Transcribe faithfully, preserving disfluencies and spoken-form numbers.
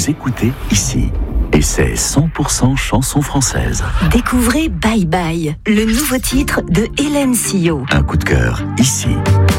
vous écoutez ici. Et c'est cent pour cent chanson française. Découvrez Bye Bye, le nouveau titre de Hélène Sillot. Un coup de cœur ici.